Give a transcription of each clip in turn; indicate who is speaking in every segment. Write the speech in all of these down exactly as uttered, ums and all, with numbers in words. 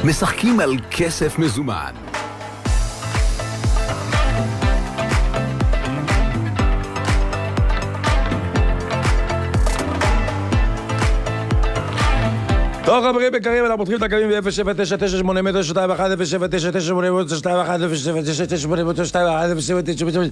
Speaker 1: משחקים על כסף מזומן.
Speaker 2: טוב חברים יקרים, אנחנו פותחים את הקווים ב-אפס שבע תשע תשע שמונה שתיים אחת אפס שבע תשע תשע שמונה שתיים אחת אפס שבע תשע תשע שמונה שתיים אחת אפס שבע תשע תשע.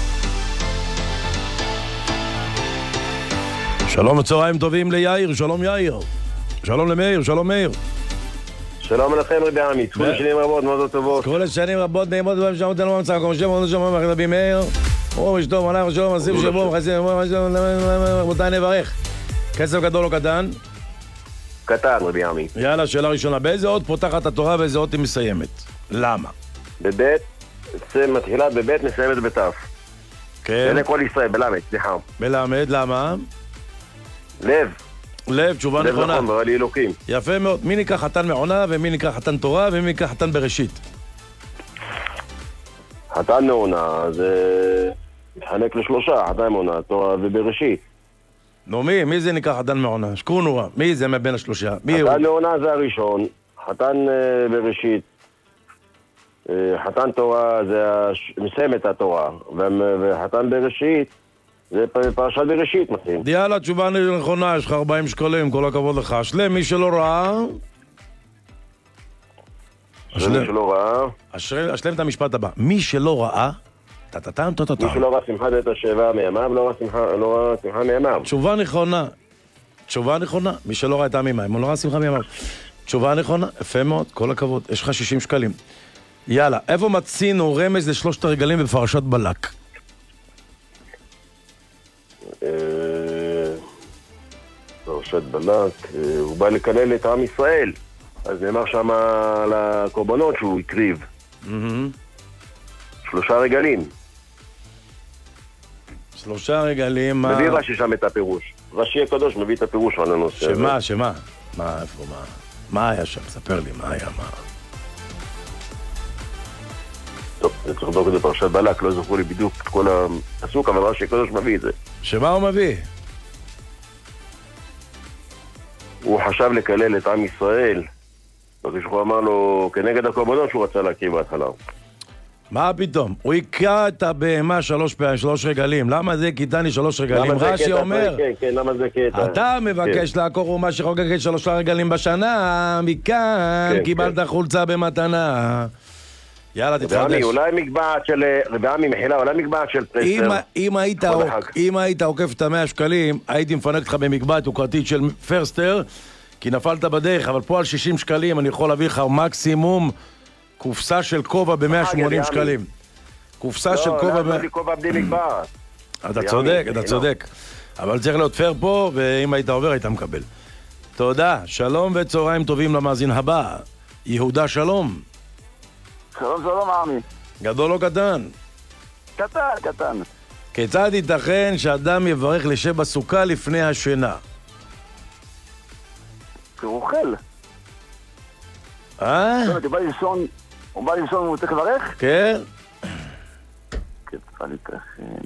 Speaker 2: שלום וצהריים טובים ליאיר, שלום יאיר. שלום למאיר, שלום מאיר.
Speaker 3: שלום לכם רבי עמי, כל שנים רבות, מזל טובות.
Speaker 2: כל שנים רבות, נעימות ובאים שם אותנו במצב, כמו שם אותנו שם במחד רבי מאיר. או משטוב, אנחנו שלום, עשים שבוע, מחסים, רבותיי נברך. כסף גדול או קטן?
Speaker 3: קטן רבי עמי.
Speaker 2: יאללה, שאלה ראשונה, באיזה אות פותחת התורה ואיזה אות היא מסיימת? למה?
Speaker 3: בבית, מתחילה בבית, מסיימת בתף.
Speaker 2: כן.
Speaker 3: זה לכל ישראל, בלמד, סליחה.
Speaker 2: בלמד, למה?
Speaker 3: לב.
Speaker 2: לב, תשובה נכונה.
Speaker 3: לב נכון, אבל אלוקים.
Speaker 2: יפה מאוד. מי ניקח חתן מעונה, ומי ניקח חתן תורה, ומי ניקח חתן בראשית?
Speaker 3: חתן מעונה, זה מתחלק לשלושה, חתן מעונה, תורה ובראשית.
Speaker 2: נו, מי? מי זה ניקח חתן מעונה? שקרו נורא. מי זה מבין השלושה? מי הוא?
Speaker 3: חתן מעונה זה הראשון, חתן uh, בראשית, uh, חתן תורה זה הש... מסיים את התורה, וחתן בראשית זה פרשת בראשית מתאים.
Speaker 2: יאללה, תשובה נכונה, יש לך ארבעים שקלים, כל הכבוד לך. שלם, מי שלא ראה...
Speaker 3: מי שלא ראה...
Speaker 2: אשלם את המשפט הבא. מי שלא ראה... טטטם, טטטם.
Speaker 3: מי שלא ראה שמחת את השבע מימיו, לא ראה שמחה מימיו.
Speaker 2: תשובה נכונה. תשובה נכונה. מי שלא ראה את המימיו, הוא לא ראה שמחה מימיו. תשובה נכונה, יפה מאוד, כל הכבוד. יש לך שישים שקלים. יאללה, איפה מצינו רמז לשלושת הרגלים בפרשת בלק?
Speaker 3: פרשת בלק, הוא בא לקלל את עם ישראל. אז נאמר שם על הקורבנות שהוא הקריב. שלושה רגלים.
Speaker 2: שלושה רגלים, מה...
Speaker 3: מביא רש"י שם את הפירוש. רש"י הקדוש מביא את הפירוש על הנושא.
Speaker 2: שמה, שמה? מה, איפה, מה? מה היה שם? ספר לי, מה היה, מה?
Speaker 3: טוב, זה צריך לדוק את זה פרשת בלק, לא זכרו לי בדיוק את כל הפסוק, אבל רש"י הקדוש מביא את זה.
Speaker 2: שמה הוא מביא?
Speaker 3: הוא חשב לקלל את עם ישראל. וכשהוא אמר לו, כנגד הקורבנות שהוא רצה להקים בהתחלה.
Speaker 2: מה פתאום? הוא יקרא את הבהמה שלוש פעמים, שלוש רגלים. למה זה קיטני שלוש רגלים? רש"י אומר,
Speaker 3: כן, כן, למה זה קטע?
Speaker 2: אתה מבקש לעקור אומה שחוגגת שלוש רגלים בשנה, מכאן קיבלת חולצה במתנה. יאללה, תתחדש.
Speaker 3: רבי עמי, אולי מקבעת של... רבי עמי, מחילה, אולי מקבעת של פרסר.
Speaker 2: אם היית עוקף את המאה שקלים, הייתי מפנק לך במקבעת יוקרתית של פרסטר, כי נפלת בדרך, אבל פה על שישים שקלים אני יכול להביא לך מקסימום קופסה של כובע ב-מאה ושמונים שקלים. קופסה של כובע...
Speaker 3: לא, לא, לא, כובע בלי מקבעת.
Speaker 2: אתה צודק, אתה צודק. אבל צריך להיות פייר פה, ואם היית עובר היית מקבל. תודה, שלום וצהריים טובים למאזין הבא. יהודה שלום.
Speaker 4: שלום שלום עמי.
Speaker 2: גדול או קטן?
Speaker 4: קטן, קטן.
Speaker 2: כיצד ייתכן שאדם יברך לשב בסוכה לפני השינה?
Speaker 4: כי הוא אוכל.
Speaker 2: אה?
Speaker 4: הוא בא לישון, הוא בא לישון והוא צריך לברך?
Speaker 2: כן.
Speaker 4: כיצד ייתכן.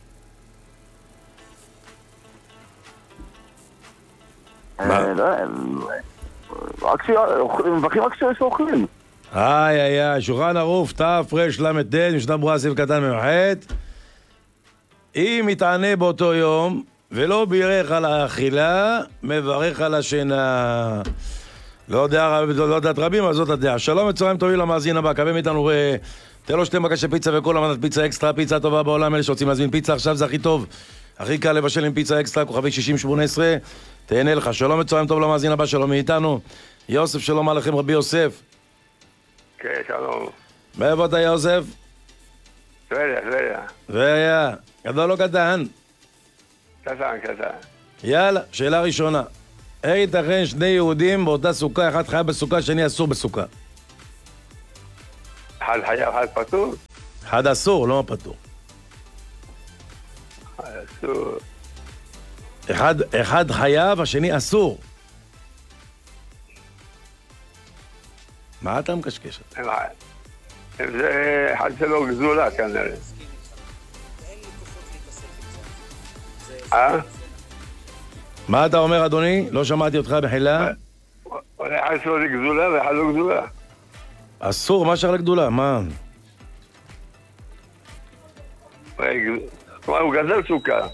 Speaker 2: מה?
Speaker 4: רק שמבכים רק שאוכלים.
Speaker 2: איי איי איי, שולחן ערוך ת' ר' ל' ד' משנה ברורה סעיף קטן ממחת. אם יתענה באותו יום ולא בירך על האכילה, מברך על השינה. לא יודע, לא יודעת רבים, אבל זאת הדעה. שלום וצהריים טובים למאזין הבא, קבל מאיתנו, תן לו שתי מכה של פיצה וכל המנת פיצה אקסטרה, פיצה טובה בעולם, אלה שרוצים להזמין פיצה, עכשיו זה הכי טוב, הכי קל לבשל עם פיצה אקסטרה, כוכבי שישים שמונה עשרה, תהנה לך. שלום וצהריים טוב למאזין הבא, שלום מאיתנו. יוסף, שלום עליכם רבי יוסף.
Speaker 5: כן, שלום.
Speaker 2: מאיפה אתה יוסף?
Speaker 5: טבריה, טבריה.
Speaker 2: טבריה, גדול או קטן?
Speaker 5: קטן, קטן.
Speaker 2: יאללה, שאלה ראשונה. איך ייתכן שני יהודים באותה סוכה, אחד חייב בסוכה, שני אסור בסוכה?
Speaker 5: אחד חייב, אחד פטור?
Speaker 2: אחד אסור, לא פטור.
Speaker 5: אחד אסור.
Speaker 2: אחד, אחד חייב, השני אסור. מה אתה מקשקש?
Speaker 5: זה אחד שלו גזולה כנראה. אה?
Speaker 2: מה אתה אומר אדוני? לא שמעתי אותך בחילה.
Speaker 5: אחד אצלו זה גזולה ואחד לא גזולה.
Speaker 2: אסור, מה שייך לגדולה? מה?
Speaker 5: כלומר, הוא גזל סוכר.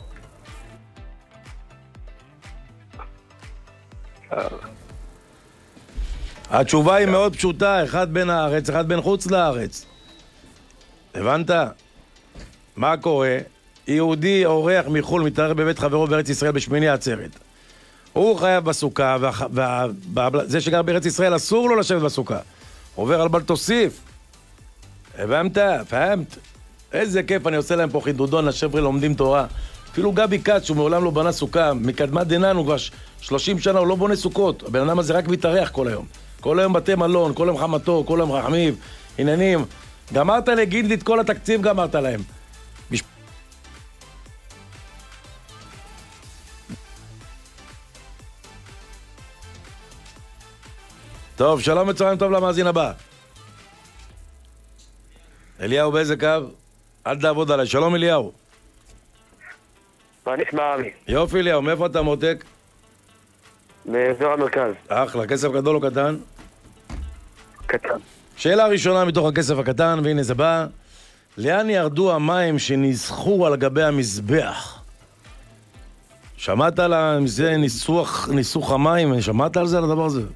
Speaker 2: התשובה היא מאוד פשוטה, אחד בין הארץ, אחד בין חוץ לארץ. הבנת? מה קורה? יהודי אורח מחול מתארח בבית חברו בארץ ישראל בשמיני עצרת. הוא חייב בסוכה, וזה שגר בארץ ישראל אסור לו לשבת בסוכה. עובר על בל תוסיף. הבנת? פהמת? איזה כיף, אני עושה להם פה חידודון, השבר'ה לומדים תורה. אפילו גבי קאץ, שהוא מעולם לא בנה סוכה, מקדמת דננו, כבר שלושים שנה הוא לא בונה סוכות. הבן אדם הזה רק מתארח כל היום. כל היום בתי מלון, כל היום חמתו, כל היום רחמיו, עניינים. גמרת להגיד לי את כל התקציב, גמרת להם. מש... טוב, שלום וצהריים טוב למאזין הבא. אליהו באיזה קו? אל תעבוד עליי. שלום אליהו.
Speaker 3: מה נשמע עמי?
Speaker 2: יופי אליהו, מאיפה אתה מותק?
Speaker 3: מאזור המרכז.
Speaker 2: אחלה, כסף גדול או קטן?
Speaker 3: קטן.
Speaker 2: שאלה ראשונה מתוך הכסף הקטן, והנה זה בא. לאן ירדו המים שניסחו על גבי המזבח? שמעת על זה ניסוח, ניסוח המים? שמעת על זה, על הדבר הזה?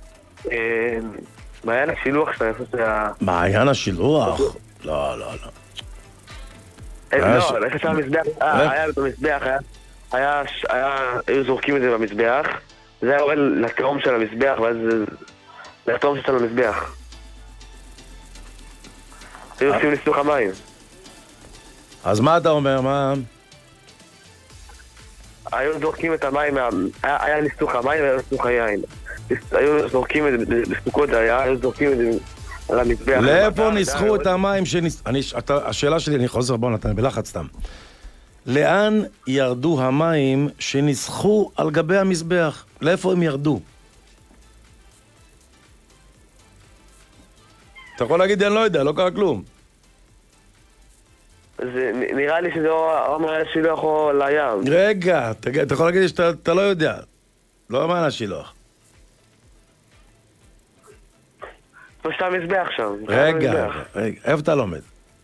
Speaker 3: מעיין השילוח שאני חושב שה...
Speaker 2: מעיין השילוח? לא, לא, לא.
Speaker 3: לא, איך אפשר המזבח? היה במזבח, היה, היו זורקים את זה במזבח, זה היה עובד לתהום של המזבח, ואז לתהום של המזבח. היו עושים ניסוח המים.
Speaker 2: אז מה אתה אומר, מה?
Speaker 3: היו זורקים את המים, היה ניסוח המים והיה ניסוח היין. היו זורקים את זה בסוכות, היו זורקים את זה על המזבח.
Speaker 2: לאיפה ניסחו את המים שניס... השאלה שלי, אני חוזר, בוא נתן, בלחץ סתם. לאן ירדו המים שניסחו על גבי המזבח? לאיפה הם ירדו? אתה יכול להגיד, אני לא יודע, לא קרה כלום.
Speaker 3: זה נראה לי שזה אומר השילוח או לים.
Speaker 2: רגע, אתה יכול להגיד שאתה לא יודע. לא אמר השילוח.
Speaker 3: פשוט המזבח שם.
Speaker 2: רגע, רגע, איפה אתה לומד?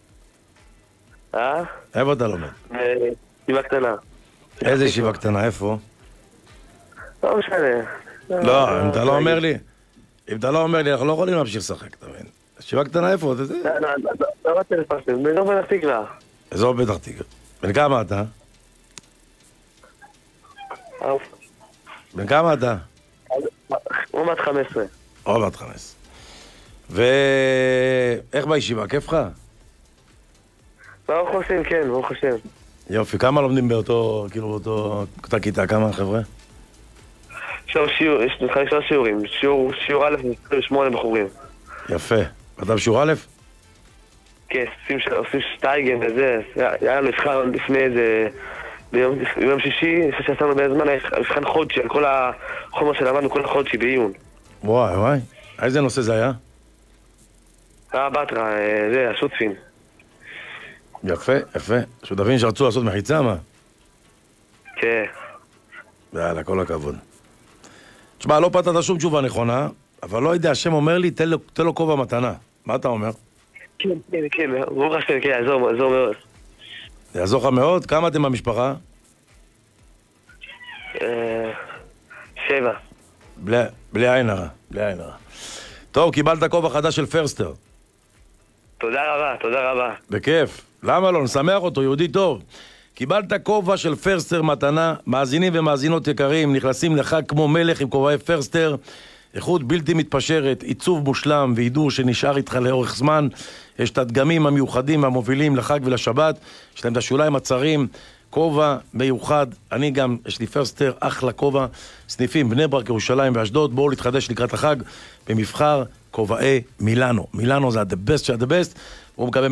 Speaker 3: אה?
Speaker 2: איפה אתה לומד?
Speaker 3: ישיבה קטנה.
Speaker 2: איזה ישיבה קטנה, איפה?
Speaker 3: לא משנה.
Speaker 2: לא, אם אתה לא אומר לי, אם אתה לא אומר לי, אנחנו לא יכולים להמשיך לשחק, אתה מבין? ישיבה קטנה איפה?
Speaker 3: לא, לא, לא רוצה לפרסם, באזור פתח תקווה.
Speaker 2: אזור פתח תקווה. בן כמה אתה? בן כמה אתה?
Speaker 3: עוד מעט חמש עשרה.
Speaker 2: עוד מעט חמש עשרה. ואיך בישיבה? כיף לך?
Speaker 3: ברוך השם, כן, ברוך השם.
Speaker 2: יופי, כמה לומדים באותו, כאילו באותו, אותה כיתה, כמה חבר'ה?
Speaker 3: עכשיו שיעור, יש לך שלושה שיעורים. שיעור, שיעור א' עשרים ושמונה בחורים.
Speaker 2: יפה. אתה בשיעור א'?
Speaker 3: כן, עושים שטייגן וזה. היה לנו מבחן לפני איזה... ביום שישי, לפני שעשינו בזמן, היה מבחן חודשי, על כל החומר שלמדנו, כל החודשי בעיון.
Speaker 2: וואי, וואי. איזה נושא זה היה?
Speaker 3: היה בטרה, זה, השוטפין.
Speaker 2: יפה, יפה. שותפים שרצו לעשות מחיצה, מה?
Speaker 3: כן.
Speaker 2: יאללה, כל הכבוד. תשמע, לא פתת שום תשובה נכונה, אבל לא יודע, השם אומר לי, תן לו, תן לו כובע מתנה. מה אתה אומר?
Speaker 3: כן, כן, כן, ברוך השם, כן, יעזור, יעזור מאוד.
Speaker 2: יעזור לך מאוד? כמה אתם במשפחה?
Speaker 3: שבע.
Speaker 2: בלי, בלי עין הרע, בלי עין הרע. טוב, קיבלת כובע חדש של פרסטר.
Speaker 3: תודה רבה, תודה רבה.
Speaker 2: בכיף. למה לא? נשמח אותו, יהודי טוב. קיבלת כובע של פרסטר מתנה, מאזינים ומאזינות יקרים, נכנסים לחג כמו מלך עם כובעי פרסטר, איכות בלתי מתפשרת, עיצוב מושלם והידור שנשאר איתך לאורך זמן. יש את הדגמים המיוחדים והמובילים לחג ולשבת, יש להם את השוליים הצרים, כובע מיוחד. אני גם, יש לי פרסטר, אחלה כובע, סניפים בני ברק, ירושלים ואשדוד. בואו להתחדש לקראת החג במבחר כובעי מילאנו. מילאנו זה ה-the best של ה-the best. הוא מקבל